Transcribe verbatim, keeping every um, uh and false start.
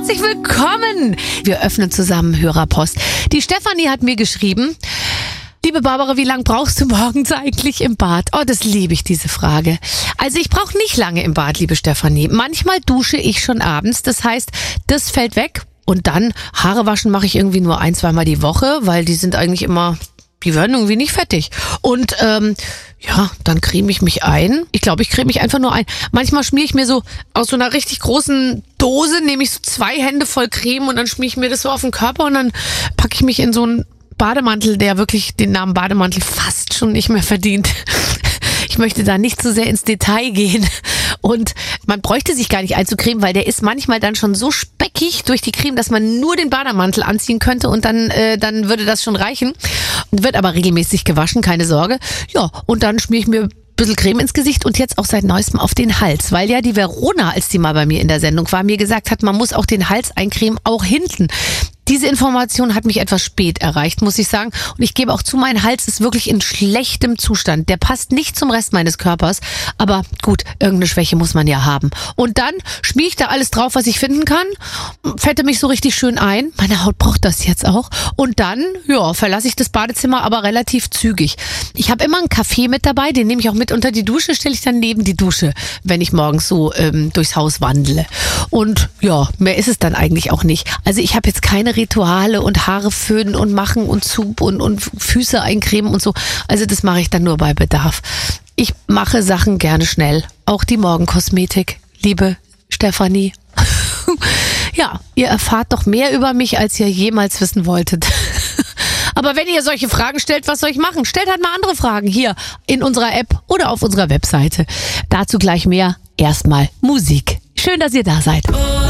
herzlich willkommen. Wir öffnen zusammen Hörerpost. Die Stefanie hat mir geschrieben: Liebe Barbara, wie lange brauchst du morgens eigentlich im Bad? Oh, das liebe ich, diese Frage. Also ich brauche nicht lange im Bad, liebe Stefanie. Manchmal dusche ich schon abends, das heißt, das fällt weg. Und dann Haare waschen mache ich irgendwie nur ein, zweimal die Woche, weil die sind eigentlich immer, die werden irgendwie nicht fettig. Und ähm, ja, dann creme ich mich ein. Ich glaube, ich creme mich einfach nur ein. Manchmal schmiere ich mir so aus so einer richtig großen Dose, nehme ich so zwei Hände voll Creme und dann schmiere ich mir das so auf den Körper und dann packe ich mich in so einen Bademantel, der wirklich den Namen Bademantel fast schon nicht mehr verdient. Ich möchte da nicht zu sehr ins Detail gehen. Und man bräuchte sich gar nicht einzucremen, weil der ist manchmal dann schon so speckig durch die Creme, dass man nur den Bademantel anziehen könnte und dann äh, dann würde das schon reichen. Wird aber regelmäßig gewaschen, keine Sorge. Ja, und dann schmiere ich mir ein bisschen Creme ins Gesicht und jetzt auch seit neuestem auf den Hals, weil ja die Verona, als die mal bei mir in der Sendung war, mir gesagt hat, man muss auch den Hals eincremen, auch hinten. Diese Information hat mich etwas spät erreicht, muss ich sagen. Und ich gebe auch zu, mein Hals ist wirklich in schlechtem Zustand. Der passt nicht zum Rest meines Körpers. Aber gut, irgendeine Schwäche muss man ja haben. Und dann schmier ich da alles drauf, was ich finden kann. Fette mich so richtig schön ein. Meine Haut braucht das jetzt auch. Und dann, ja, verlasse ich das Badezimmer aber relativ zügig. Ich habe immer einen Kaffee mit dabei. Den nehme ich auch mit unter die Dusche, stelle ich dann neben die Dusche, wenn ich morgens so ähm, durchs Haus wandle. Und ja, mehr ist es dann eigentlich auch nicht. Also ich habe jetzt keine Rituale und Haare föhnen und machen und zu und, und Füße eincremen und so. Also das mache ich dann nur bei Bedarf. Ich mache Sachen gerne schnell. Auch die Morgenkosmetik, liebe Stefanie. Ja, ihr erfahrt doch mehr über mich, als ihr jemals wissen wolltet. Aber wenn ihr solche Fragen stellt, was soll ich machen? Stellt halt mal andere Fragen hier in unserer App oder auf unserer Webseite. Dazu gleich mehr. Erstmal Musik. Schön, dass ihr da seid.